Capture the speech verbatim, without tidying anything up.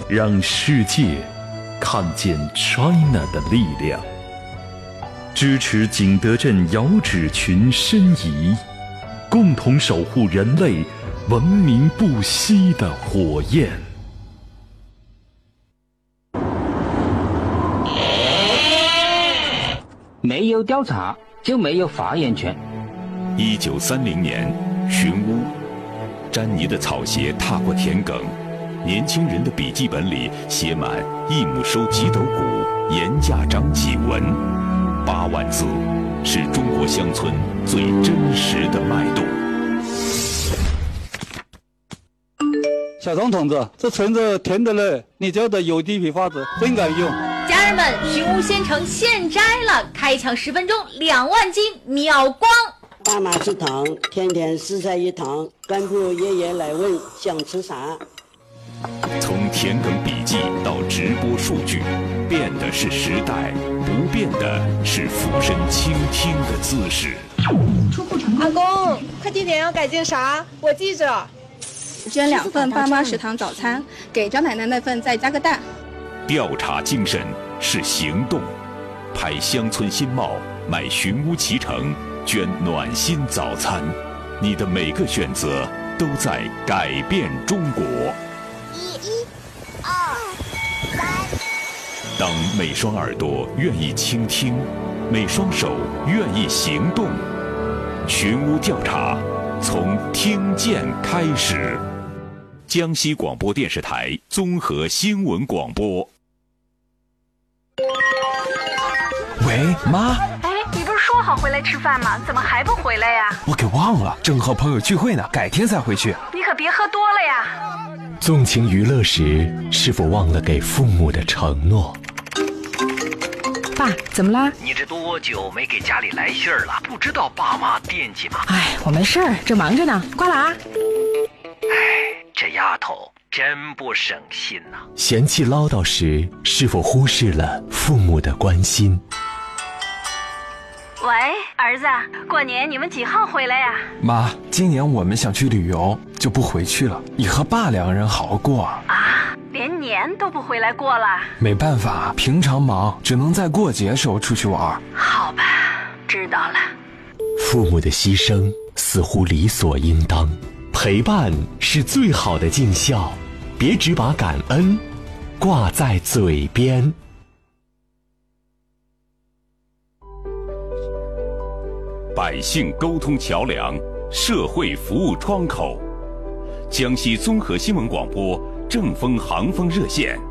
让世界看见 China 的力量。支持景德镇遥指群申遗，共同守护人类文明不息的火焰。 没有调查就没有发言权。 一九三零年，寻乌，詹妮的草鞋踏过田埂，年轻人的笔记本里写满一亩收几斗谷，严家长几文，八万字，是中国乡村最真实的脉动。 小张同志，这村子甜的嘞，你教的有机皮发子真敢用。 家人们，寻乌县城现摘了，开抢十分钟两万斤，秒光！ 爸妈吃糖，天天四菜一汤，干部爷爷来问想吃啥。 从田埂笔记到直播数据，变的是时代，不变的是俯身倾听的姿势。 阿公，快递点要改进啥？我记着。 捐两份爸妈食堂早餐，给张奶奶那份再加个蛋。 调查精神是行动，拍乡村新貌，买寻乌脐橙，捐暖心早餐。你的每个选择都在改变中国。 一、一、二、三。 当每双耳朵愿意倾听，每双手愿意行动，寻乌调查从听见开始。江西广播电视台综合新闻广播。 喂，妈。 哎，你不是说好回来吃饭吗？怎么还不回来呀？ 我给忘了，正和朋友聚会呢，改天再回去。 你可别喝多了呀。 纵情娱乐时，是否忘了给父母的承诺？ 爸，怎么啦？ 你这多久没给家里来信儿了？不知道爸妈惦记吗？ 哎，我没事儿，正忙着呢，挂了啊。 哎，这丫头真不省心呐、啊。 嫌弃唠叨时，是否忽视了父母的关心？ 喂，儿子，过年你们几号回来呀？ 妈，今年我们想去旅游，就不回去了。你和爸两个人好好过啊。 啊，连年都不回来过了？ 没办法，平常忙，只能在过节时候出去玩。 好吧，知道了。 父母的牺牲似乎理所应当，陪伴是最好的尽孝，别只把感恩挂在嘴边。 百姓沟通桥梁，社会服务窗口。江西综合新闻广播正风航风热线